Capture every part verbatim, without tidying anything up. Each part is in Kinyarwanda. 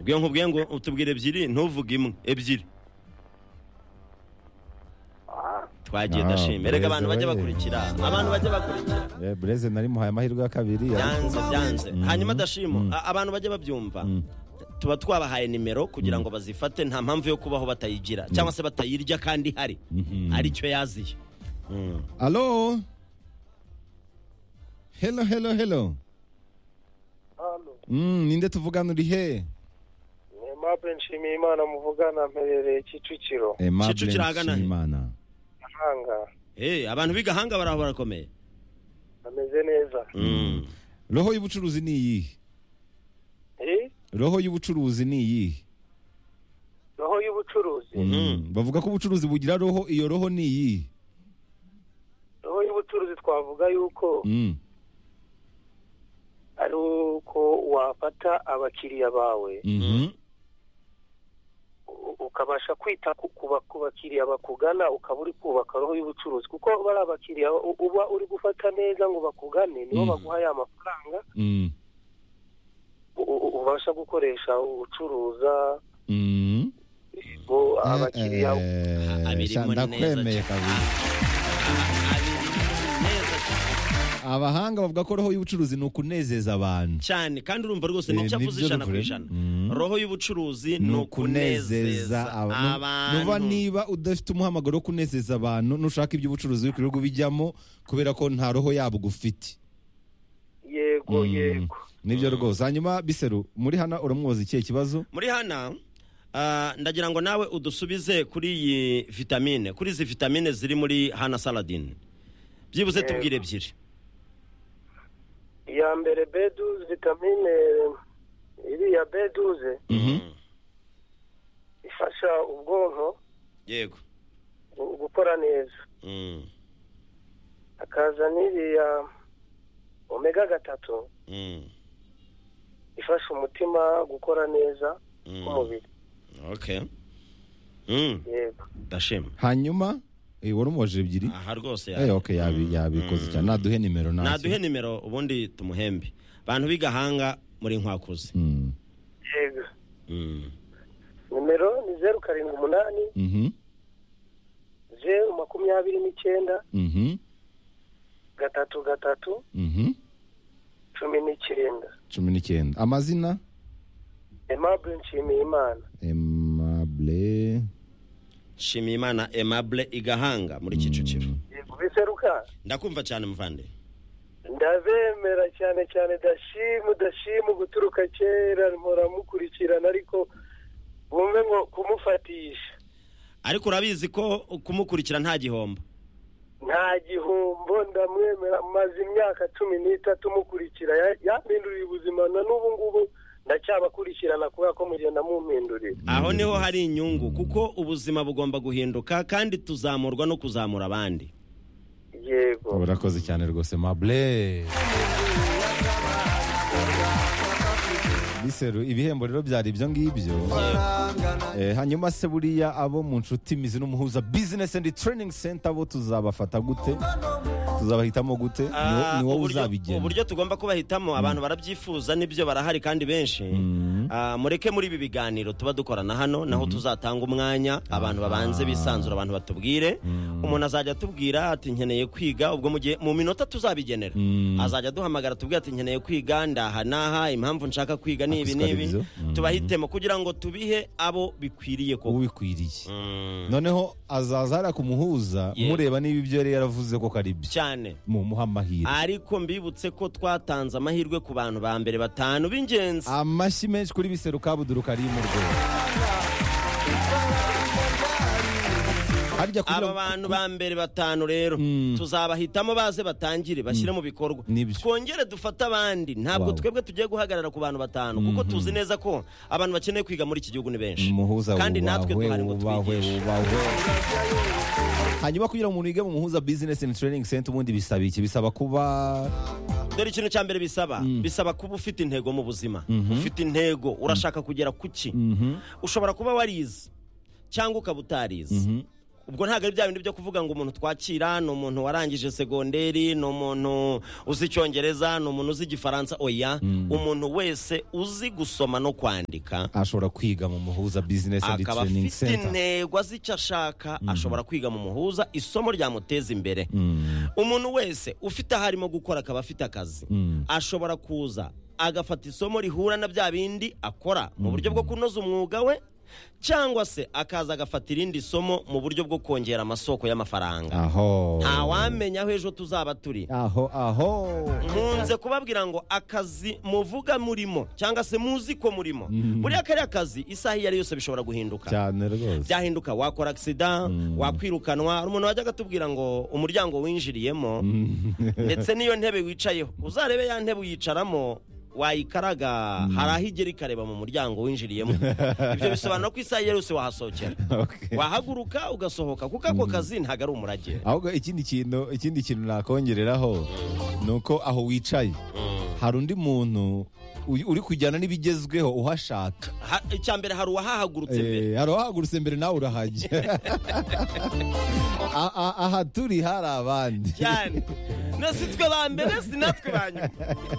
ubwo nkubwiye ngo utubwire ebyiri ntuvuge imwe ebyiri twagiye dashime rega abantu bajya bakurikira abantu bajya bakurikira eh Blaise nari muhaye amahirwe ya kabiri byanze byanze hanyuma dashimo abantu bajya babyumva tuba twabahaye nimero kugira ngo bazifate nta mpamvu yo kubaho batayigira cyangwa se batayirya kandi hari ari cyo yaziye. Allo hello hello hello Halo. Mm, ninde tuvugana uri he? Aimable Nshimiyimana muvugana mperereye Kicukiro. Kicukiro agana he? Imana. Hanga. Eh, abantu bigahanga baraho barakomeye. Ameze neza. Mm. Roho y'ubucuruzi ni iyi. Eh? Roho y'ubucuruzi ni iyi. Roho y'ubucuruzi. Mm. Bavuga ko ubucuruzi bugira roho, iyo roho ni iyi. Roho y'ubucuruzi twavuga yuko Mm. ari uko wafata abakiriya bawe Mhm. ukabasha kwita ku bakiriya bakugana ukaba uri kubaka roho y'ubucuruzi kuko bari abakiriya uba uri gufata neza ngo bakugane nibo baguha ya mafaranga Mm. ubasha gukoresha ubucuruza Mm. bo abakiriya ndakwemeye kabiri. Abahanga bavuga ko roho y'ubucuruzi ni ukunezeza abantu cyane kandi urumva rwose nicyo avuze ijana ku ijana. Roho y'ubucuruzi ni ukunezeza abantu. Nuba niba udafite umuhamagaro wo kunezeza abantu nushaka iby'ubucuruzi wikwirirwa ubijyamo kubera ko nta roho yabo ugufite. Yego yego nibyo rwose. Hanyuma Biseru muri hana uramwoza ikihe kibazo? Muri hana Uh, ndagira ngo nawe udusubize kuri iyi vitamine kuri izi vitamine ziri muri hana saladine byibuze tubwire ebyiri. Ya mbere B douze vitamine iri ya B douze Mhm. ifasha ubwonko yego gukora neza. Mm. Akaza n'iri ya omega gatatu Mm. ifasha umutima gukora neza umubiri. Okay. Mm. Yego. Dashima. Hanyuma eh warumwoje ebyiri? Aha rwose ya. Eh okay yabi yabikoze cyane. Naduhe nimero nasi. Naduhe nimero ubundi tumuhembe. Bantu bigahanga muri nkwakuze. Mm. Yego. Mm. Nimero ni zeru karindwi umunani Mhm. zeru makumyabiri n'icyenda Mhm. gatatu gatatu Mhm. cumi n'icyenda. cumi n'icyenda. Amazina? Aimable Nshimiyimana. Aimable Nshimiyimana Aimable igahanga muri Kicukiro. Yego biseruka. Ndakumva cyane muvande. Ndabemera cyane cyane dashimu dashimu guturuka kera muramukurikirana ariko bumve ngo kumufatisha. Ariko urabizi ko kumukurikira nta gihombo. Nta gihombo ndamwemera maze imyaka cumi n'itatu mukurikira yampinduriye ubuzima na n'ubu ngubu ndacyabakurikirana kubera ko mugenda mumpindurira. Aho niho hari inyungu kuko ubuzima bugomba guhinduka kandi tuzamurwa no kuzamura abandi. Yego. Urakoze cyane rwose Aimable. Biseru ibihembo rero byari ibyo ngibyo. Eh hanyuma se buriya abo mu nshuti mizi n'umuhuza Business and Training Center bo tuzabafata gute? Tuzabahitamo gute? Ni wowe uzabigena. Uburyo tugomba kubahitamo abantu barabyifuza nibyo barahari kandi benshi. Mureke muri ibi biganiro tuba dukorana hano naho tuzatanga umwanya abantu babanze bisanzura abantu batubwire. Umuntu azajya atubwira ati nkeneye kwiga ubwo mu gihe mu minota tuzabigenera. Azajya duhamagara tubwira ati nkeneye kwiga ndaha naha impamvu nshaka kwiga ni ibi nibi. Tubahitemo kugira ngo tubihe abo bikwiriye ko ubikwiriye. Noneho azazara kumuhuza mureba niba ibyo yari yaravuze ko karibyo. Cyane mu muhamahirwe. Ariko mbibutse ko twatanze amahirwe ku bantu ba mbere batanu b'ingenzi. Amashyi menshi kuri Biseru Kabuduru kari mu rwego. Aba bantu ba mbere batanu rero tuzabahitamo baze batangire bashyire mu bikorwa. Twongere dufate abandi ntabwo twebwe tugiye guhagarara ku bantu batanu kuko tuzi neza ko abantu bakeneye kwiga muri iki gihugu ni benshi kandi natwe duhari ngo twigishe. Hanyuma kugira umuntu yige mu muhuza Business and Training Center ubundi bisaba iki? Bisaba kuba dore ikintu cya mbere bisaba bisaba kuba ufite intego mu buzima. Ufite intego urashaka kugera kuki. Ushobora kuba warize cyangwa ukaba utarize ubwo ntabwo ari bya bindi byo kuvuga ngo umuntu twakira ni umuntu warangije segonderi, ni umuntu uzi icyongereza, ni umuntu uzi igifaransa. Oya, umuntu wese uzi gusoma no kwandika ashobora kwiga mu Muhuza Business and akaba Training afite Center. intego azi icyo ashaka, ashobora kwiga mu Muhuza isomo ryamuteza imbere. Umuntu wese ufite aho arimo gukora akaba afite akazi, ashobora kuza agafata isomo rihura na bya bindi akora mu buryo bwo kunoza umwuga we, cyangwa se akaza agafata irindi somo mu buryo bwo kongera amasoko y'amafaranga. Aho ntawamenya aho ejo tuzaba turi. aho aho Nkunze kubabwira ngo akazi muvuga murimo cyangwa se muzi ko murimo, buriya kariya kazi isaha iyo ari yose bishobora guhinduka cyane rwose. byahinduka. Wakora accident, wakwirukanwa. Hari umuntu wajyaga atubwira ngo umuryango winjiriyemo ndetse n'iyo ntebe wicayeho, uzarebe ya ntebe uyicaramo wayikaraga hari aho igera ikareba mu muryango winjiriyemo. Ibyo bisobanura ko isaha yose wahasohokera, Okay. wahaguruka ugasohoka, kuko ako kazi ntabwo ari umurage. ahubwo ikindi kintu ikindi kintu nakongereraho ni uko aho wicaye hari undi muntu uri uri kujyana n'ibigezweho uhashaka. Ha- icya mbere hari uwahahagurutse mbere. Eh, hari uwahagurutse mbere nawe urahajya. A- a- aha turi hari abandi cyane no si twe ba mbere si natwe ba nyuma.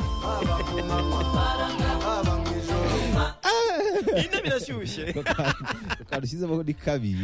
iyi ntebe irashyushye. karushyizemo ni kabiri.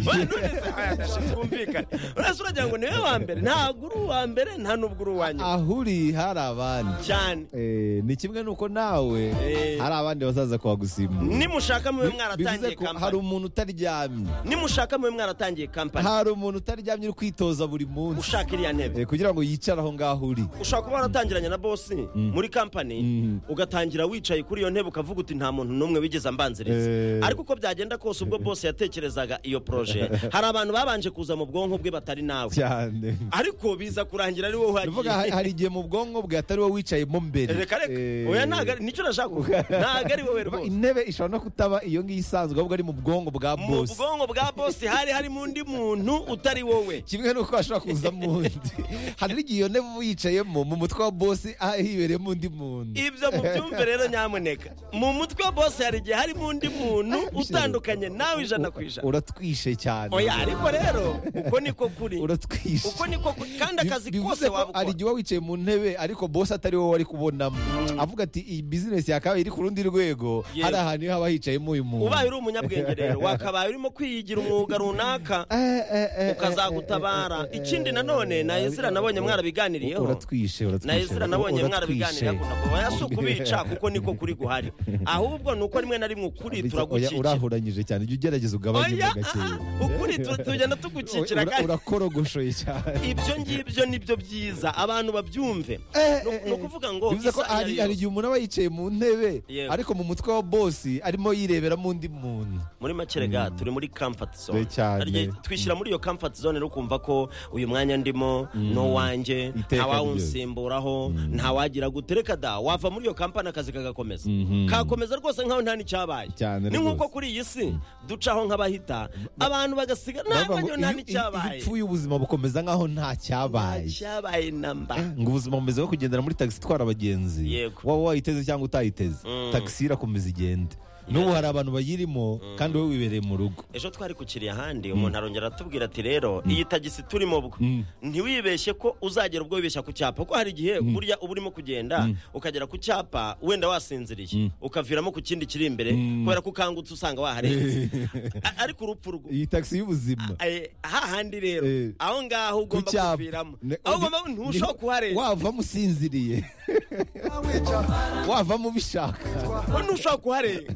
twumvikane. urasa uragira ngo niwe wa mbere, ntabwo uri uwa mbere nta n'ubwo uri uwa nyuma. aho uri hari abandi cyane Eh, ni kimwe nuko nawe Eh. hari abandi bazaza kuhagusimbura. nimushaka mube Bivuze mwaratangiye ko hari kampani, umuntu utaryamye nimushaka mube mwaratangiye kampani hari umuntu utaryamye uri kwitoza buri munsi ushaka iriya ntebe. Eh, kugira ngo yicare aho ngaho uri. ushobora kuba waratangiranye na bosi muri kampani, Mm. ugatangira wicaye kuri iyo ntebe ukavuga uti nta muntu n'umwe wigeze ambanziriza. Eh. ariko uko byagenda kose ubwo bosi yatekerezaga iyo proje, hari abantu babanje kuza mu bwonko bwe batari nawe, cyane ariko biza kurangira ari wowe Nuvuga ha- uhagiye. hari igihe mu bwonko bwe atari wowe wicayemo mbere. reka reka Eh, oya ntabwo ari- nicyo nashaka kuvuga, ntabwo ari wowe rwose. intebe ishobora no kutaba iyo ngiyo isanzwe ahubwo ari mu bwonko bwa mu bosi. bwonko bwa bosi hari harimo undi muntu utari wowe. kimwe nuko hashobora kuzamo undi. hari n'igihe iyo ntebe uba yicayemo mu mutwe wa bosi ah, hibereyemo undi muntu. ibyo mubyumve rero nyamuneka, mu mutwe wa bosi hari igihe harimo undi muntu utandukanye nawe ijana ku ijana. uratwishe cyane. oya ariko rero uko niko kuri, uratwishe. uko niko kuri, kandi akazi Bi- kose bivuze ko waba hari ukora. igihe uba wicaye mu ntebe ariko bosi atari wowe wari kubonamo avuga ati iyi bizinesi yakabaye iri ku rundi rwego. Yego. hari ahantu haba hicayemo uyu muntu. ubaye uri umunyabwenge rero wakabaye urimo kwiyigira umwuga runaka Eh, eh, eh, ukazagutabara. ikindi nanone na Ezra nabonye mwarabiganiriyeho, uratwishe uratwishe. na Ezra nabonye Uratwishe. mwarabiganiriyeho, oya si ukubica kuko niko kuri guhari, ahubwo ni uko rimwe na rimwe ukuri Oya, turagukikira. urahuranyije cyane jya ugerageza ugabanye oya gakeya. ah, ukuri tu- tugenda tugukikira Ura- kandi urakorogoshoye cyane. ibyo ngibyo nibyo byiza abantu babyumve. Eh, Ni- eh, ni eh. ukuvuga ngo bivuze ko isaha iyo hari ari hari yose. igihe umuntu aba yicaye mu ntebe Yego. ariko mu mutwe wa bosi arimo yireberamo undi muntu. muri make rega turi muri comfort zone. Eh, cyane. Hari igihe twishyira muri iyo comfort zone rero ukumva ko uyu mwanya ndimo ni uwanjye, Iteka ntawawunsimburaho, ntawagira gutereka da, wava muri iyo kampani akazi kagakomeza kakomeza rwose nkaho nta n'icyabaye. Cyane ni nk'uko rwose. kuri iyi si ducaho nk'abahita abantu bagasigara Baravuga ngo ntabwo nta iyo- iyo n'icyabaye, upfuye ubuzima bukomeza nkaho nta cyabaye. cyabaye namba. ngo ubuzima bumeze nko kugendera muri tagisi itwara abagenzi. Yego. waba wayiteze cyangwa utayiteze tagisi irakomeza igende. n'ubu hari abantu bayirimo kandi wowe wibereye mu rugo. ejo twari kukiriye ahandi umuntu arongera atubwira ati rero iyi tagisi turimo bwo ntiwibeshye ko uzagera ubwo wibeshya ku cyapa, ko hari igihe burya uba urimo kugenda ukagera ku cyapa wenda wasinziriye ukaviramo ku kindi kiri imbere kubera ko ukangutse usanga waharenze. A- ariko urupfu rwo iyi tagisi y'ubuzima Eh, hahandi rero Eh. aho ngaho ku ugomba cyapa kuviramo, Ne- aho ugomba ni- ntushobora kuharenza, wavamo usinziriye wavamo ubishaka. ko ntushobora kuharenga,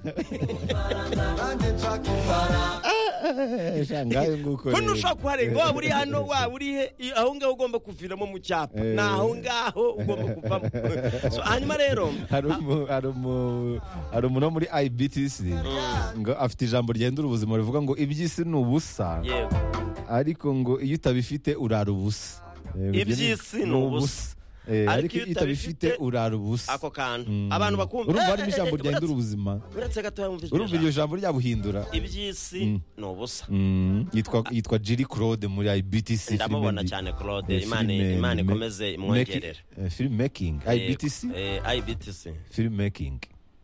shangaye nguko ko rero. ntushobora kuharenga, waba uri hano waba uri he, i- aho ngaho ugomba kuviramo mu cyapa, Eh. ni aho ngaho ugomba kuvamo. So, hanyuma rero hari umu- hari umu- hari umuntu wo muri I B T C ngo afite ijambo ryendura ubuzima rivuga ngo iby'isi ni ubusa yego ariko ngo iyo utabifite urara ubusa. Eh, Iby'isi ni ubusa. Eh, Ariko ariko iyo iyo utabifite utabifite, urara ubusa. ako kantu Mm. abantu bakumva urumva Eh, harimo eh, ijambo eh, ryendura uretse- ubuzima. uretse gato wumva iryo urumva iryo jambo. jambo ryabuhindura. iby'isi Mm. ni ubusa. Mm, yitwa yitwa Jiri Claude muri I B T C. ndamubona filime- cyane Claude, eh, Imana filime- Imana me- ikomeze making- imwongerere. eh, film making I B T C Eh, I B T C film making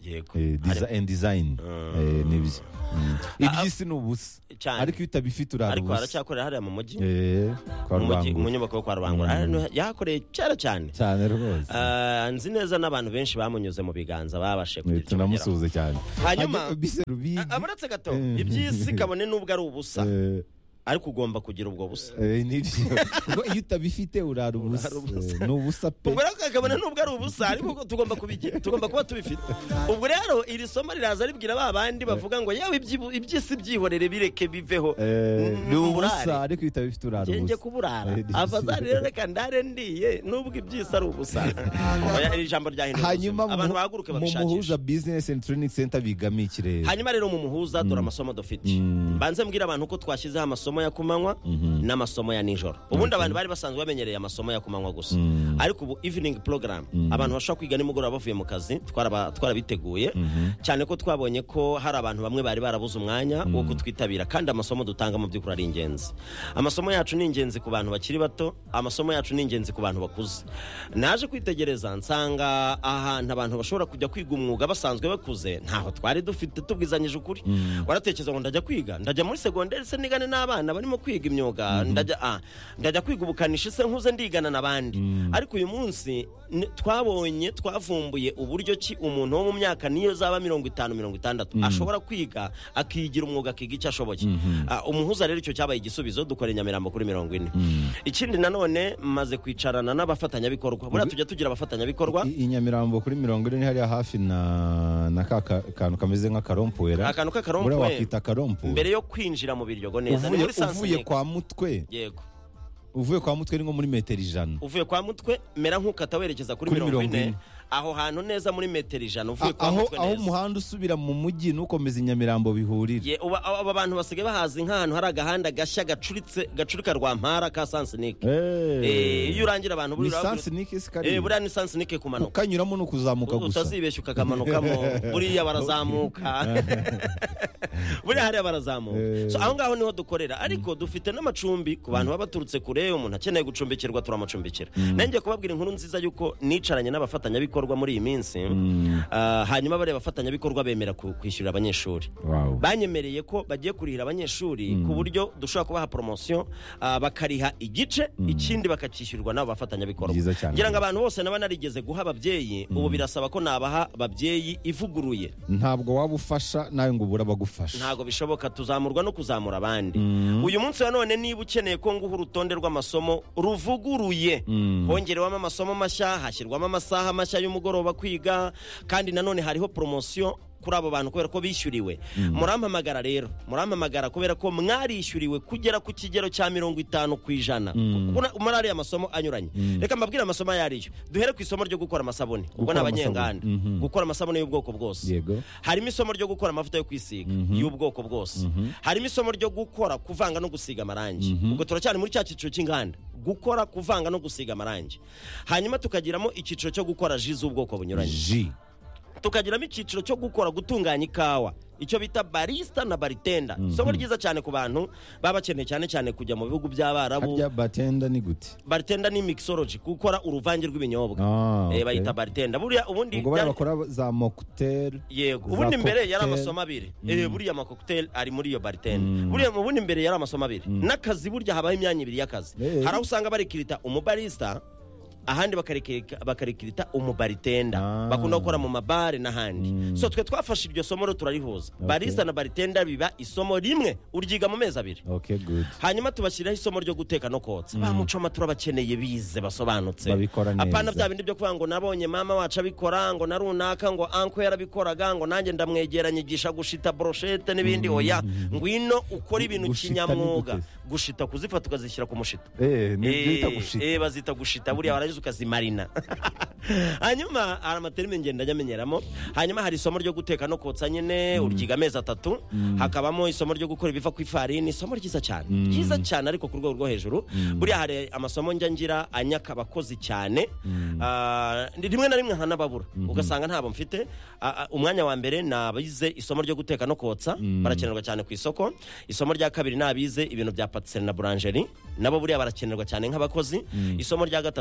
Yego. Eh, desi- and design Eh, nibyo Mm. iby'isi ni ubusa Cyane. ariko iyo utabifite urara ariko ubusa haracyakorera hariya mu mujyi Eh, kwa mu mujyi- mu Rubangura nyubako yo kwa Rubangura Hano yahakoreye kera cyane cyane rwose Ah, nzi neza n'abantu benshi bamunyuze mu biganza babashe kugira icyo bageraho. tunamusuhuze cyane Hanyuma- Hanyuma, bise rubigi Ah, abaretse gato Eh. iby'isi kabone n'ubwo ari ubusa Eh, ariko ugomba kugira ubwo busa eh, nibyo kuko iyo utabifite urara ubusa Urara ubusa. Eh, ni ubusa pe ubwo rero kabone n'ubwo ari ubusa ariko tugomba kubigira tugomba kuba tubifite ubwo rero iri somo riraza ribwira ba bandi bavuga ngo yewe ibyi- iby'isi byihorere bireke biveho Eh, Mm, ni uburare. ubusa ariko iyo utabifite urara Genge ubusa kuburara Eh, ni- afazari rero reka ndare ndiye nubwo iby'isi ari ubusa Oya, iri jambo ryahinduye hanyuma ubuzima. mu- abantu bahaguruke mu babishakishe muhuza business and training center bigamo iki rero hanyuma rero mu muhuza dore amasomo dufite mbanze mbwira abantu ko twashyizeho amasomo ya kumanywa n'amasomo ya nijoro ubundi abantu bari basanzwe bamenyereye amasomo ya kumanywa gusa ariko ubu evening program abantu bashobora kwiga nimugoroba bavuye mu kazi twaraba- twarabiteguye cyane ko twabonye ko hari abantu bamwe bari barabuze umwanya wo kutwitabira kandi amasomo dutanga mu by'ukuri ari ingenzi amasomo yacu ni ingenzi ku bantu bakiri bato amasomo yacu ni ingenzi ku bantu bakuze naje kwitegereza nsanga ahantu abantu bashobora kujya kwiga umwuga basanzwe bakuze ntaho twari dufite tubwizanyije ukuri waratekereza ngo ndajya kwiga ndajya muri segonderi se nigane n'abana barimo kwiga imyuga ndajya ah, ndajya kwiga ubukanishi se nkuze ndigana n'abandi ariko uyu munsi ni- twabonye twavumbuye uburyo ki umuntu wo mu myaka niyo zaba mirongo itanu mirongo itandatu ashobora kwiga akigira umwuga akiga icyo ashoboye Ah, umuhuza rero icyo cyabaye igisubizo dukora i Nyamirambo kuri mirongo ine ikindi nanone maze kwicarana n'abafatanyabikorwa buriya tujya tugira abafatanyabikorwa I- i Nyamirambo kuri mirongo ine ni hariya hafi na na ka ka- kantu kameze nk'akarompuwera akantu buriya k'akarompuwe wakita akarompuwe mbere yo kwinjira mu biryogo neza ni uvuye muri uvuye Sanseneka. kwa mutwe yego uvuye kwa mutwe ni nko muri metero ijana uvuye kwa mutwe mera nk'ukata werekeza kuri Kuri mirongo mirongo ine ine. aho hantu neza muri metero ijana uvuye A- kwa aho mutwe aho neza umuhanda usubira mu mujyi n'ukomeza i Nyamirambo bihurira Ye, uba- aba bantu basigaye bahazi nk'ahantu hari agahanda gashya gacuritse gacurika rwa mpara ka sansinike Eh. iyo urangira abantu ni buriya sansinike Eh, sikari buriya ni sansinike kumanuka ukanyuramo ni ukuzamuka gusa utazibeshya ukakamanukamo buriya barazamuka buriya hariya barazamuka Eh. So, aho ngaho niho dukorera ariko dufite n'amacumbi ku bantu baba baturutse kure umuntu akeneye gucumbikirwa turamucumbikira nanjye kubabwira inkuru nziza y'uko nicaranye n'abafatanyabikorwa muri iyi minsi ah, hanyuma bariya bafatanyabikorwa bemera ku- kwishyurira abanyeshuri Wow. banyemereye ko bagiye kurihira abanyeshuri ku buryo dushobora kubaha poromosiyo ah, bakariha igice ikindi bakacyishyurwa n'abo bafatanyabikorwa Byiza cyane. ngira ngo abantu bose naba narigeze guha ababyeyi ubu birasaba ko nabaha ababyeyi ivuguruye ntabwo waba ufasha nawe ngo ubura abagufasha ntabwo bishoboka tuzamurwa no kuzamura abandi uyu munsi wa none niba ukeneye ko nguha urutonde rw'amasomo ruvuguruye hongerewamo amasomo mashya hashyirwamo amasaha mashya y'umugoroba kwiga kandi nanone hariho poromosiyo kuri abo bantu kubera ko bishyuriwe murampamagara rero murampamagara kubera ko mwarishyuriwe kugera ku kigero cya mirongo itanu ku ijana Kuna- muri ariya masomo anyuranye reka mbabwire amasomo ayo ariyo duhere ku isomo ryo gukora amasabune ubwo Gukora ni abanyenganda amasabune. Mhm. gukora amasabune y'ubwoko bwose Yego. harimo isomo ryo gukora amavuta yo kwisiga y'ubwoko bwose harimo isomo ryo gukora kuvanga no gusiga amarangi ubwo turacyari muri cya cyiciro cy'inganda gukora kuvanga no gusiga amarangi hanyuma tukagiramo icyiciro cyo gukora ji z'ubwoko bunyuranye ji tukagiramo icyiciro cyo gukora gutunganya ikawa icyo bita barista na baritenda isomo ryiza cyane ku bantu baba bakeneye cyane cyane kujya mu bihugu by'abarabu harya batenda ni gute baritenda ni mixology gukora uruvange rw'ibinyobwa Ah, Eh, okay. bayita baritenda buriya ubundi ubwo bariya byari- bakora za mocktail yego za ubundi mbere yari cocktail. amasomo abiri Eh, buriya amakokuteri ari muri iyo baritenda buriya mu bundi mbere yari amasomo abiri n'akazi burya habaho imyanya ibiri y'akazi Eh. hari aho usanga barikirita umubarista ahandi bakarikirika- bakarikirita umubaritenda Ah. bakunda gukora mu mabare n'ahandi so twe twafashe iryo somo rero turarihuza barista na baritenda biba isomo rimwe uryiga mu mezi abiri okay good hanyuma tubashyiraho isomo ryo guteka no kotsa ba mucoma turabakeneye bize basobanutse Babikora neza. apana bya bindi byo kuvuga ngo nabonye mama wacu abikora ngo na runaka ngo anko yarabikoraga ngo nanjye ndamwegera nyigisha gushita broshete n'ibindi oya ngwino ukora ibintu Gushita ni kinyamwuga gute? gushita kuzifata ukazishyira ku mushito eh ni Eh, bita gushita eh, bazita gushita buriya warangiza ukazimarina hanyuma hari amaterime ngenda amenyeramo hanyuma hari isomo ryo guteka no kotsa nyine uryiga amezi atatu hakabamo isomo ryo gukora ibiva ku ifarini isomo ryiza cyane ryiza cyane ariko ku rwego rwo hejuru buriya hari amasomo njya ngira anyaka abakozi cyane Ah, rimwe na rimwe nkanababura ugasanga ntabo mfite Ah, ah, umwanya wa mbere ni abize isomo ryo guteka no kotsa barakenerwa cyane ku isoko isomo rya kabiri ni abize ibintu bya patisserie na boulangerie nabo buriya barakenerwa cyane nk'abakozi isomo rya gatatu ni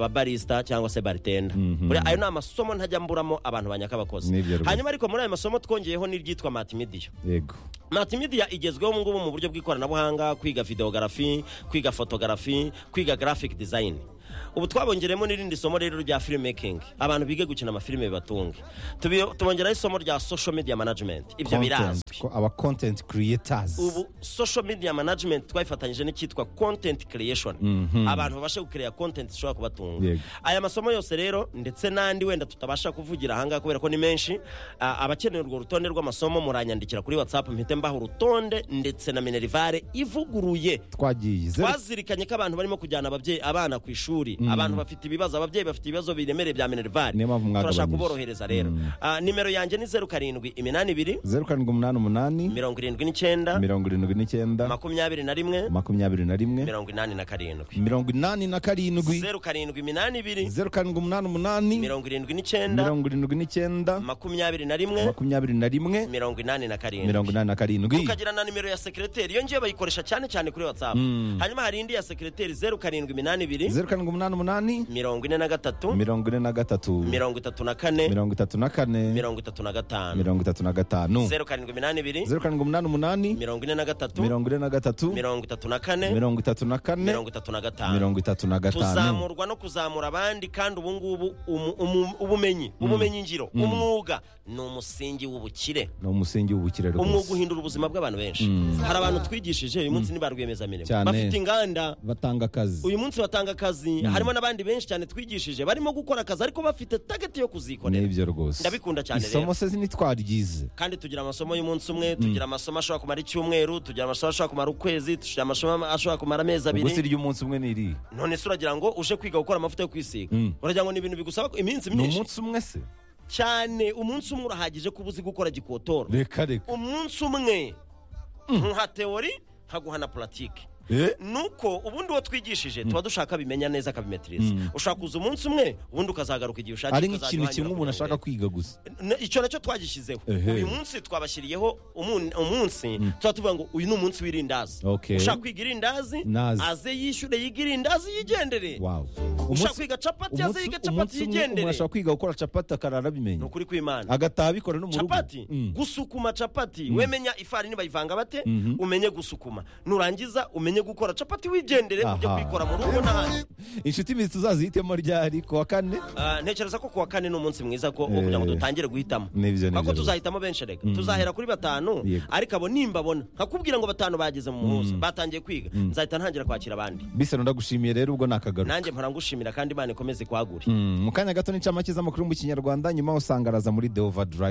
ababarista cyangwa se bartender buri ayo ni amasomo ntajya mburamo abantu banyaka abakozi Nibyo rwose. hanyuma ariko muri ayo masomo twongeyeho n'iryitwa multimedia yego multimedia igezweho ngubu mu buryo bw'ikoranabuhanga kwiga videography kwiga photography kwiga graphic design ubu twabongeremo n'irindi somo rero rya filmmaking abantu bige gukina amafilime bibatunge Tubi- tubongeraho isomo rya social media management ibyo birazwi Content, ko- aba content creators ubu social media management twayifatanyije n'icyitwa content creation abantu babasha gucreate content zishobora kubatunga Yego. aya masomo yose rero ndetse n'andi wenda tutabasha kuvugira ahangaha kubera ko ni menshi ah, abakeneye urwo rutonde rw'amasomo muranyandikira kuri WhatsApp mpite mbaho urutonde ndetse na Minervare ivuguruye twagiye Zeru- twazirikanye ko abantu barimo kujyana ababyeyi abana ku ishuri abantu bafite ibibazo ababyeyi bafite ibibazo biremereye bya Minervare Niyo mpamvu mwagabanyije. turashaka kuborohereza rero Ah, nimero yanjye ni zeru karindwi iminani ibiri zeru karindwi umunani umunani mirongo irindwi n'icyenda mirongo irindwi n'icyenda makumyabiri na rimwe makumyabiri na rimwe mirongo inani na karindwi mirongo inani na karindwi zeru karindwi iminani ibiri zeru karindwi umunani umunani mirongo irindwi n'icyenda mirongo irindwi n'icyenda makumyabiri na rimwe makumyabiri na rimwe mirongo inani na karindwi mirongo inani na karindwi tukagira na nimero ya sekreteri iyo ngiyo bayikoresha cyane cyane kuri WhatsApp hanyuma hari indi ya sekreteri zeru karindwi iminani ibiri zeru karindwi umunani umunani mirongo ine na gatatu mirongo ine na gatatu mirongo itatu na kane mirongo itatu na kane mirongo itatu na gatanu mirongo itatu na gatanu zeru karindwi iminani ibiri zeru karindwi umunani umunani mirongo ine na gatatu mirongo ine na gatatu mirongo itatu na kane mirongo itatu na kane mirongo itatu na gatanu mirongo itatu na gatanu tuzamurwa no kuzamura abandi kandi ubu ngubu umu- umu- ubumenyi ubumenyi ngiro umwuga ni umusingi w'ubukire ni umusingi w'ubukire umwuga rwose uhindura ubuzima bw'abantu benshi hari abantu twigishije uyu munsi ni ba rwiyemezamirimo Cyane. bafite inganda batanga akazi uyu munsi batanga akazi harimo n'abandi benshi cyane twigishije barimo gukora akazi ariko bafite tageti yo kuzikorera n'ibyo rwose ndabikunda cyane rero isomo se ntitwaryize kandi tugira amasomo y'umunsi umwe tugira amasomo ashobora kumara icyumweru tugira amasomo ashobora kumara ukwezi tugira amasomo ashobora kumara amezi ubwo si abiri iry'umunsi umwe ni iri none se uragira ngo uje kwiga gukora amavuta yo kwisiga uragira ngo ni ibintu bigusaba iminsi ni myinshi umunsi umwe se cyane umunsi umwe urahagije kuba uzi gukora gikotoro reka reka umunsi umwe nka teori nkaguha na puratike Eh? nuko ubundi uwo twigishije tuba dushaka bimenya neza akabimetiriza ushaka kuza umunsi umwe ubundi ukazagaruka igihe ushakiye ari nk'ikintu kimwe umuntu ashaka kwiga gusa N- icyo nacyo twagishyizeho Ehe. uyu munsi twabashyiriyeho umun- umunsi tuba tuvuga ngo uyu ni umunsi w'irindazi Okay. ushaka kwiga irindazi Nazi. aze yishyure yiga irindazi yigendere wow ushaka kwiga capati aze yiga capati umunsi umwe umuntu yigendere ashaka kwiga gukora capati akarara ni abimenya ukuri kw'Imana agataha abikora no mu rugo capati Mm. gusukuma capati wemenya ifarini bayivanga bate umenye gusukuma nurangiza umenye gukora capati wigendere ujye Aha. kuyikora mu rugo n'ahandi inshuti mizi tuzazihitemo ryari ku wa kane Ah, ntekereza ko kuwa kane ni umunsi mwiza ko wo kugira ngo Eh. dutangire guhitamo Nibyo, nibyo kuko rwose. tuzahitamo benshi reka tuzahera kuri batanu Yego. ariko abo nimbabona nkakubwira ngo batanu bageze mu muhuza batangiye kwiga nzahita ntangira kwakira abandi bise ndagushimiye rero ubwo nakagaruka nanjye mpora ngushimira kandi Imana ikomeze kwagure mu kanya gato n'incamake z'amakuru mu kinyarwanda nyuma usanga araza muri The Overdrive